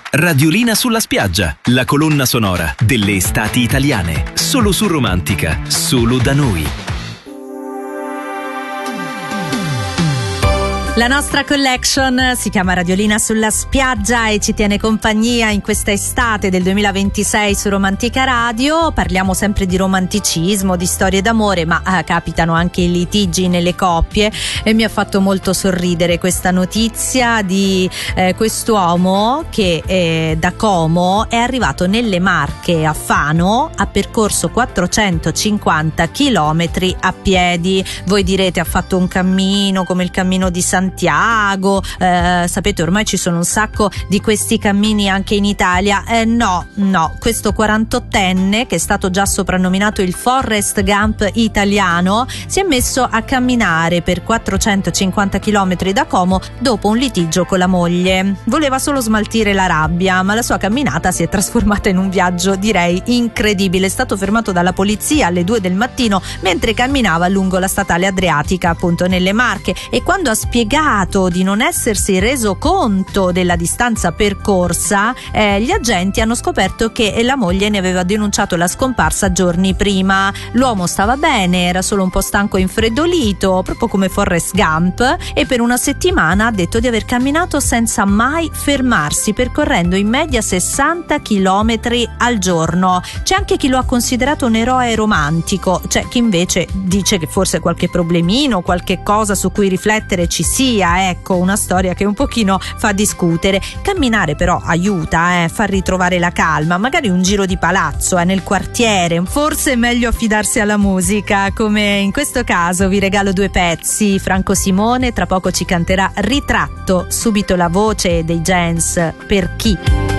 Radiolina sulla spiaggia, la colonna sonora delle estati italiane. Solo su Romantica, solo da noi. La nostra collection si chiama Radiolina sulla spiaggia e ci tiene compagnia in questa estate del 2026 su Romantica Radio. Parliamo sempre di romanticismo, di storie d'amore, ma capitano anche i litigi nelle coppie e mi ha fatto molto sorridere questa notizia di quest'uomo che da Como è arrivato nelle Marche a Fano, ha percorso 450 chilometri a piedi. Voi direte ha fatto un cammino come il cammino di Santiago, sapete ormai ci sono un sacco di questi cammini anche in Italia. No, questo 48enne, che è stato già soprannominato il Forrest Gump italiano, si è messo a camminare per 450 km da Como dopo un litigio con la moglie. Voleva solo smaltire la rabbia, ma la sua camminata si è trasformata in un viaggio, direi, incredibile. È stato fermato dalla polizia alle 2 del mattino mentre camminava lungo la statale Adriatica, appunto nelle Marche, e quando ha spiegato di non essersi reso conto della distanza percorsa, gli agenti hanno scoperto che la moglie ne aveva denunciato la scomparsa giorni prima. L'uomo stava bene, era solo un po' stanco e infreddolito, proprio come Forrest Gump, e per una settimana ha detto di aver camminato senza mai fermarsi, percorrendo in media 60 chilometri al giorno. C'è anche chi lo ha considerato un eroe romantico, c'è chi invece dice che forse qualche problemino, qualche cosa su cui riflettere ci sia. Ecco, una storia che un pochino fa discutere. Camminare però aiuta, fa ritrovare la calma, magari un giro di palazzo nel quartiere. Forse è meglio affidarsi alla musica, come in questo caso. Vi regalo 2 pezzi. Franco Simone tra poco ci canterà Ritratto, subito la voce dei Gens, Per chi?